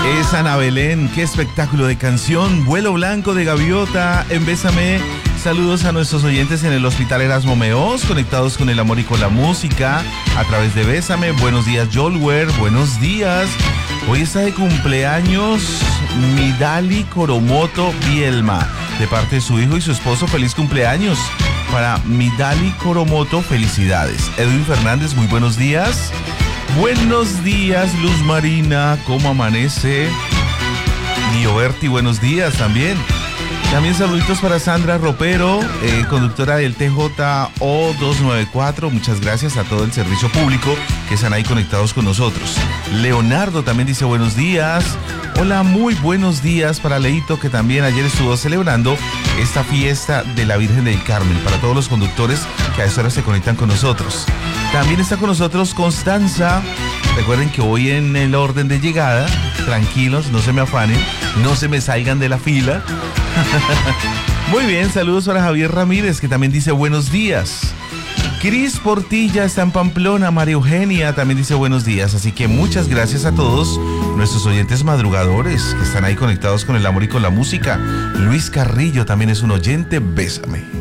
Es Ana Belén, qué espectáculo de canción, vuelo blanco de gaviota, en Bésame. Saludos a nuestros oyentes en el Hospital Erasmo Meós, conectados con el amor y con la música, a través de Bésame. Buenos días, Jolwer, buenos días. Hoy está de cumpleaños Midali Coromoto Bielma, de parte de su hijo y su esposo. Feliz cumpleaños para Midali Coromoto, felicidades. Edwin Fernández, muy buenos días. Buenos días, Luz Marina, ¿cómo amanece? Dioberti, buenos días también. También saluditos para Sandra Ropero, conductora del TJO 294. Muchas gracias a todo el servicio público que están ahí conectados con nosotros. Leonardo también dice buenos días. Hola, muy buenos días para Leito, que también ayer estuvo celebrando esta fiesta de la Virgen del Carmen. Para todos los conductores que a esta hora se conectan con nosotros. También está con nosotros Constanza. Recuerden que voy en el orden de llegada. Tranquilos, no se me afanen, no se me salgan de la fila. Muy bien, saludos para Javier Ramírez, que también dice buenos días. Cris Portilla está en Pamplona. María Eugenia también dice buenos días. Así que muchas gracias a todos nuestros oyentes madrugadores que están ahí conectados con el amor y con la música. Luis Carrillo también es un oyente. Bésame.